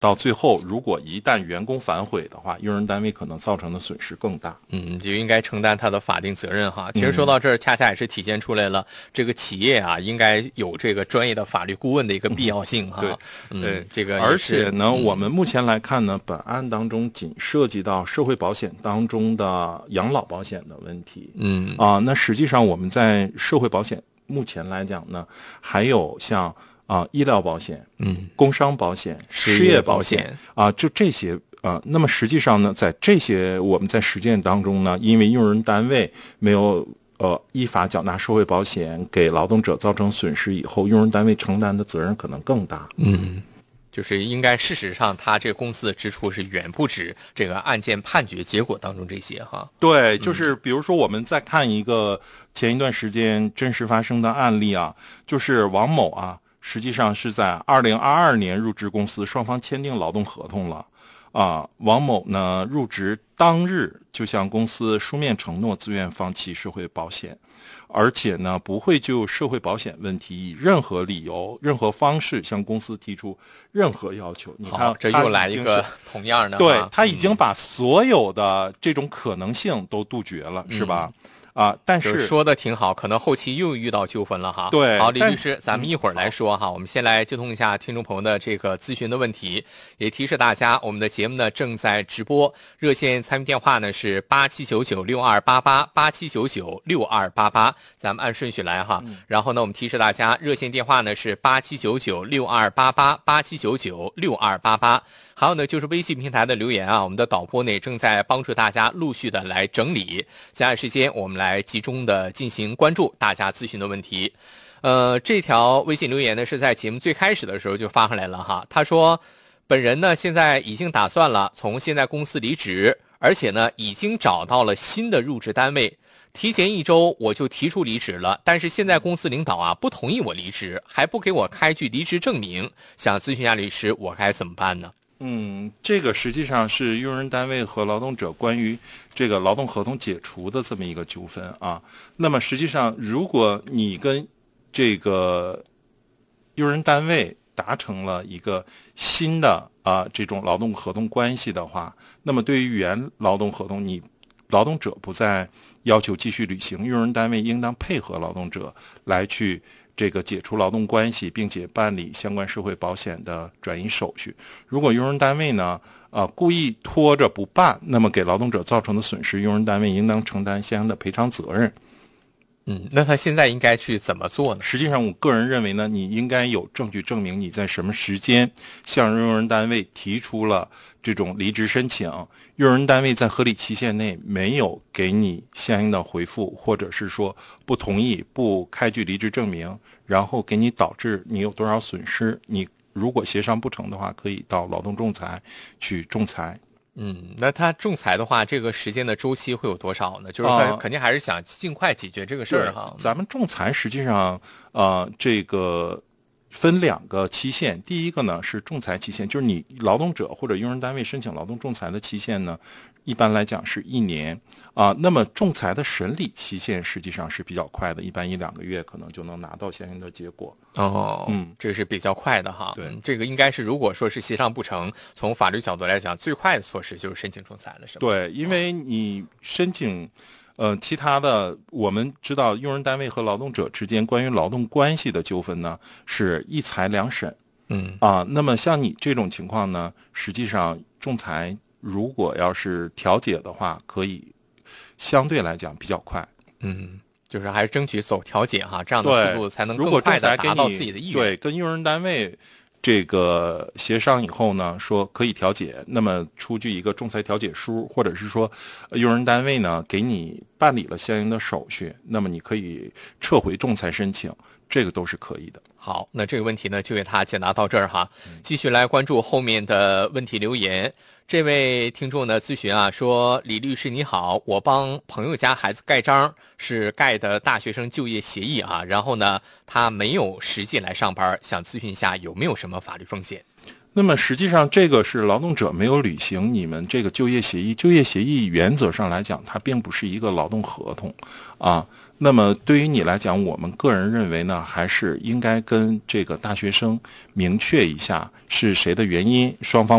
到最后，如果一旦员工反悔的话，用人单位可能造成的损失更大。 就应该承担他的法定责任哈。其实说到这儿，恰恰也是体现出来了这个企业啊，应该有这个专业的法律顾问的一个必要性哈。 对， 这个而且呢，我们目前来看呢，本案当中仅涉及到社会保险当中的养老保险的问题。那实际上我们在社会保险目前来讲呢，还有像医疗保险、工伤保险、失业保险就这些那么实际上呢，在这些我们在实践当中呢，因为用人单位没有依法缴纳社会保险，给劳动者造成损失以后，用人单位承担的责任可能更大。 就是应该事实上，他这个公司的支出是远不止这个案件判决结果当中这些哈。 对，就是比如说我们再看一个前一段时间真实发生的案例啊，就是王某实际上是在2022年入职公司，双方签订劳动合同了。王某呢入职当日就向公司书面承诺自愿放弃社会保险，而且呢不会就社会保险问题以任何理由、任何方式向公司提出任何要求。你看， 这又来一个同样的， 对，他已经把所有的这种可能性都杜绝了，是吧？但是说的挺好，可能后期又遇到纠纷了哈。 对， 好，李律师，咱们一会儿来说哈。我们先来接通一下听众朋友的这个咨询的问题，也提示大家，我们的节目呢正在直播，热线参与电话呢是87996288，87996288，咱们按顺序来哈。然后呢，我们提示大家，热线电话呢是87996288，87996288。还有呢，就是微信平台的留言我们的导播呢正在帮助大家陆续的来整理。接下来时间，我们来集中的进行关注大家咨询的问题。这条微信留言呢是在节目最开始的时候就发上来了哈。他说，本人呢现在已经打算了从现在公司离职，而且呢已经找到了新的入职单位。提前1周我就提出离职了，但是现在公司领导不同意我离职，还不给我开具离职证明，想咨询一下律师，我该怎么办呢？ 这个实际上是用人单位和劳动者关于这个劳动合同解除的这么一个纠纷那么实际上，如果你跟这个用人单位达成了一个新的这种劳动合同关系的话，那么对于原劳动合同，你劳动者不再要求继续履行，用人单位应当配合劳动者来去这个解除劳动关系，并且办理相关社会保险的转移手续。如果用人单位呢故意拖着不办，那么给劳动者造成的损失，用人单位应当承担相应的赔偿责任。 那他现在应该去怎么做呢？ 实际上我个人认为呢，你应该有证据证明你在什么时间向用人单位提出了这种离职申请，用人单位在合理期限内没有给你相应的回复，或者是说不同意不开具离职证明，然后给你导致你有多少损失，你如果协商不成的话，可以到劳动仲裁去仲裁。 那他仲裁的话，这个时间的周期会有多少呢？就是他肯定还是想尽快解决这个事儿哈。 咱们仲裁实际上这个分2个期限，第一个呢是仲裁期限，就是你劳动者或者用人单位申请劳动仲裁的期限呢，一般来讲是1年那么仲裁的审理期限实际上是比较快的，一般1-2个月可能就能拿到相应的结果。 这是比较快的哈。 对， 这个应该是如果说是协商不成，从法律角度来讲，最快的措施就是申请仲裁了，是吧？ 对，因为你申请其他的，我们知道用人单位和劳动者之间关于劳动关系的纠纷呢，是一裁2审。那么像你这种情况呢，实际上仲裁如果要是调解的话，可以相对来讲比较快。 就是还是争取走调解哈，这样的速度才能更快的达到自己的意愿。 对，跟用人单位这个协商以后呢，说可以调解，那么出具一个仲裁调解书，或者是说用人单位呢给你办理了相应的手续，那么你可以撤回仲裁申请，这个都是可以的。 好，那这个问题呢就给他解答到这儿哈。继续来关注后面的问题留言。这位听众呢咨询说，李律师你好，我帮朋友家孩子盖章，是盖的大学生就业协议然后呢他没有实际来上班，想咨询一下有没有什么法律风险。 那么实际上这个是劳动者没有履行你们这个就业协议，就业协议原则上来讲，它并不是一个劳动合同啊。那么对于你来讲，我们个人认为呢，还是应该跟这个大学生明确一下是谁的原因，双方